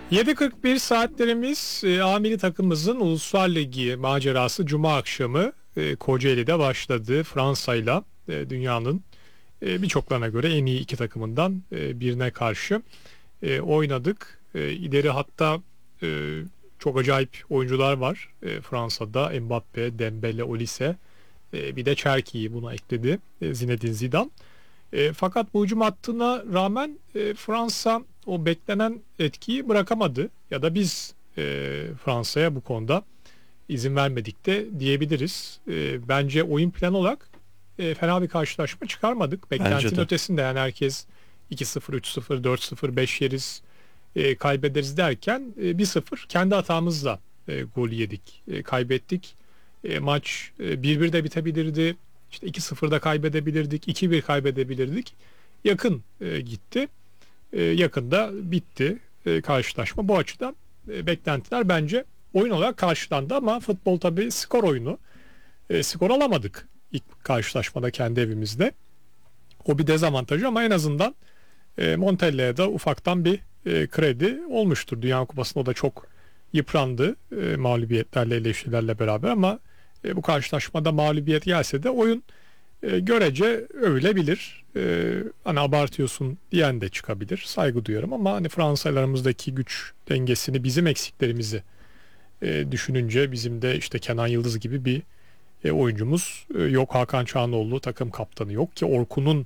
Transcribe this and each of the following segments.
7.41 saatlerimiz A milli takımımızın Uluslar Ligi macerası Cuma akşamı Kocaeli'de başladı. Fransa'yla dünyanın birçoklarına göre en iyi iki takımından birine karşı oynadık. İleri hatta çok acayip oyuncular var Fransa'da. Mbappe, Dembele, Olise, bir de Cherki'yi buna ekledi Zinedine Zidane. Fakat bu hücum hattına rağmen Fransa o beklenen etkiyi bırakamadı ya da biz Fransa'ya bu konuda izin vermedik de diyebiliriz. Bence oyun planı olarak fena bir karşılaşma çıkarmadık. Beklentinin ötesinde, yani herkes 2-0, 3-0, 4-0, 5 yeriz, kaybederiz derken 1-0 kendi hatamızla gol yedik, kaybettik. Maç 1-1 de bitebilirdi. İşte 2-0'da kaybedebilirdik, 2-1 kaybedebilirdik. Yakın gitti. Yakında bitti karşılaşma. Bu açıdan beklentiler bence oyun olarak karşılandı ama futbol tabii skor oyunu. Skor alamadık ilk karşılaşmada kendi evimizde. O bir dezavantajı ama en azından Montella'ya da ufaktan bir kredi olmuştur. Dünya Kupası'nda o da çok yıprandı mağlubiyetlerle, eleştirilerle beraber ama bu karşılaşmada mağlubiyet gelse de oyun görece övülebilir. Hani abartıyorsun diyen de çıkabilir. Saygı duyuyorum ama hani Fransa'larımızdaki güç dengesini, bizim eksiklerimizi düşününce bizim de işte Kenan Yıldız gibi bir oyuncumuz yok. Hakan Çağanoğlu takım kaptanı yok ki Orkun'un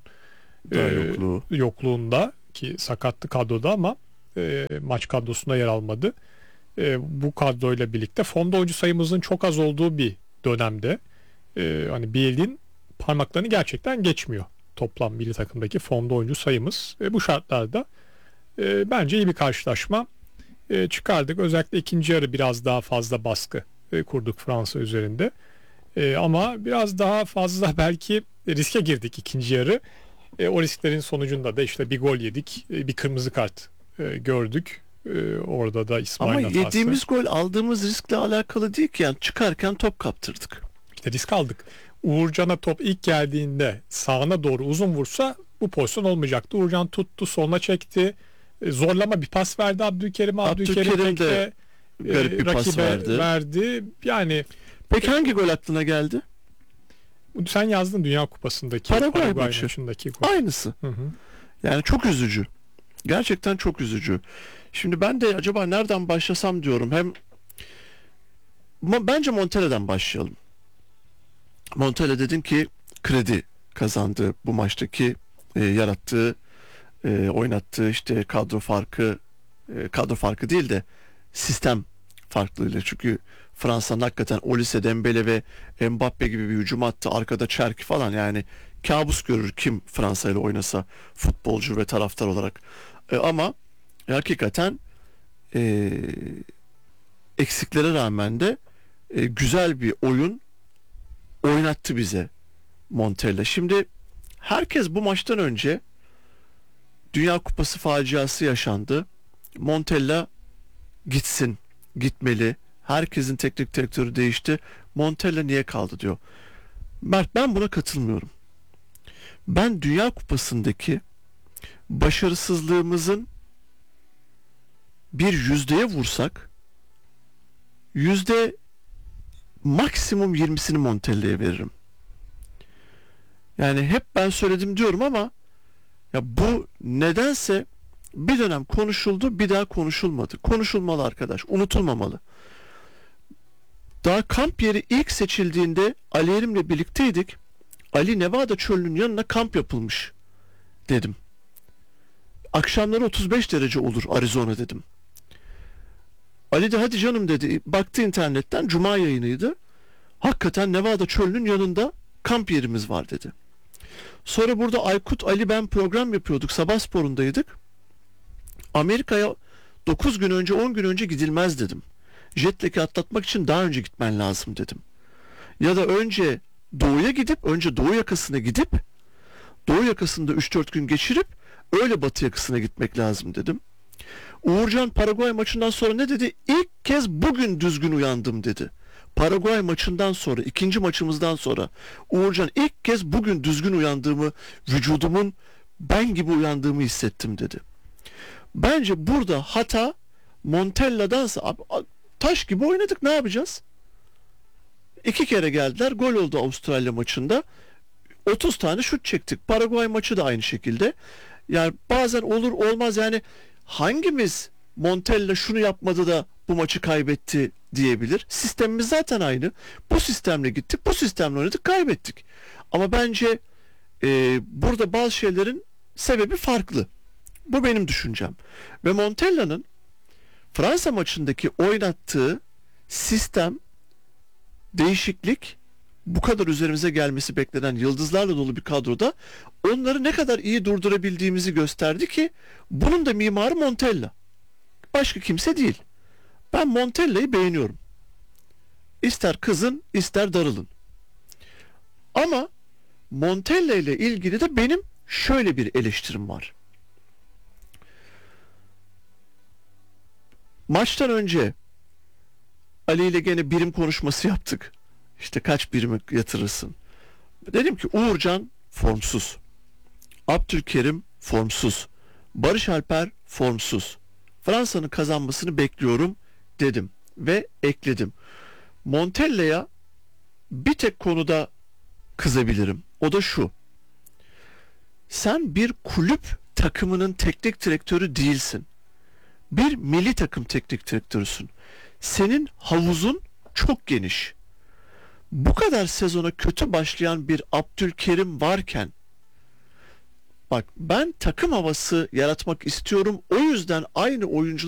yokluğunda, ki sakatlı kadroda ama maç kadrosunda yer almadı. Bu kadroyla birlikte formda oyuncu sayımızın çok az olduğu bir dönemde hani bir elin parmaklarını gerçekten geçmiyor toplam milli takımdaki formda oyuncu sayımız. Bu şartlarda bence iyi bir karşılaşma çıkardık. Özellikle ikinci yarı biraz daha fazla baskı kurduk Fransa üzerinde. Ama biraz daha fazla belki riske girdik ikinci yarı. O risklerin sonucunda da işte bir gol yedik, bir kırmızı kart gördük. Orada da İsmail ama hatası. yediğimiz gol aldığımız riskle alakalı değil ki, yani çıkarken top kaptırdık. İşte risk aldık. Uğurcan'a top ilk geldiğinde sağına doğru uzun vursa bu pozisyon olmayacaktı. Uğurcan tuttu, soluna çekti. Zorlama bir pas verdi Abdülkerim. Abdülkerim de garip bir pas verdi. Yani peki hangi gol aklına geldi? Sen yazdın Dünya Kupası'ndaki Paraguay maçındaki gol. Aynısı. Hı hı. Yani çok üzücü. Gerçekten çok üzücü. Şimdi ben de acaba nereden başlasam diyorum. Bence Montella'dan başlayalım. Montella dedim ki kredi kazandı bu maçtaki yarattığı, oynattığı işte kadro farkı değil de sistem farklılığıyla. Çünkü Fransa'nın hakikaten Olise, Dembele ve Mbappe gibi bir hücum attı. Arkada Cherki falan, yani kabus görür kim Fransa ile oynasa futbolcu ve taraftar olarak. Ama hakikaten eksiklere rağmen de güzel bir oyun oynattı bize Montella. Şimdi herkes bu maçtan önce Dünya Kupası faciası yaşandı. Montella gitsin, gitmeli. Herkesin teknik direktörü değişti. Montella niye kaldı diyor. Mert, ben buna katılmıyorum. Ben Dünya Kupası'ndaki başarısızlığımızın bir yüzdeye vursak maksimum 20'sini Montella'ya veririm. Yani hep ben söyledim diyorum ama ya bu nedense bir dönem konuşuldu, bir daha konuşulmadı. Konuşulmalı arkadaş, unutulmamalı. Daha kamp yeri ilk seçildiğinde Ali Erim'le birlikteydik. Ali, Nevada çölünün yanına kamp yapılmış dedim. Akşamları 35 derece olur Arizona dedim. Ali de hadi canım dedi. Baktı internetten, Cuma yayınıydı. Hakikaten Nevada çölünün yanında kamp yerimiz var dedi. Sonra burada Aykut, Ali, ben program yapıyorduk. Sabah sporundaydık. Amerika'ya 9 gün önce, 10 gün önce gidilmez dedim. Jet lag'i atlatmak için daha önce gitmen lazım dedim. Ya da önce doğuya gidip, önce doğu yakasına gidip, doğu yakasında 3-4 gün geçirip öyle batı yakasına gitmek lazım dedim. Uğurcan Paraguay maçından sonra ne dedi? İlk kez bugün düzgün uyandım dedi. Paraguay maçından sonra, ikinci maçımızdan sonra Uğurcan ilk kez bugün düzgün uyandığımı, vücudumun ben gibi uyandığımı hissettim dedi. Bence burada hata Montella'dansa taş gibi oynadık, ne yapacağız? 2 kere geldiler, gol oldu Avustralya maçında. 30 tane şut çektik. Paraguay maçı da aynı şekilde. Yani bazen olur olmaz, yani hangimiz Montella şunu yapmadı da bu maçı kaybetti diyebilir. Sistemimiz zaten aynı. Bu sistemle gittik, bu sistemle oynadık, kaybettik. Ama bence burada bazı şeylerin sebebi farklı. Bu benim düşüncem. Ve Montella'nın Fransa maçındaki oynattığı sistem, değişiklik, bu kadar üzerimize gelmesi beklenen yıldızlarla dolu bir kadroda onları ne kadar iyi durdurabildiğimizi gösterdi ki bunun da mimarı Montella. Başka kimse değil. Ben Montella'yı beğeniyorum. İster kızın, ister darılın. Ama Montella ile ilgili de benim şöyle bir eleştirim var. Maçtan önce Ali ile gene birim konuşması yaptık. İşte kaç birimi yatırırsın? Dedim ki Uğurcan formsuz. Abdülkerim formsuz. Barış Alper formsuz. Fransa'nın kazanmasını bekliyorum dedim ve ekledim. Montella'ya bir tek konuda kızabilirim. O da şu: sen bir kulüp takımının teknik direktörü değilsin. Bir milli takım teknik direktörüsün. Senin havuzun çok geniş. Bu kadar sezona kötü başlayan bir Abdülkerim varken, bak ben takım havası yaratmak istiyorum, o yüzden aynı oyuncular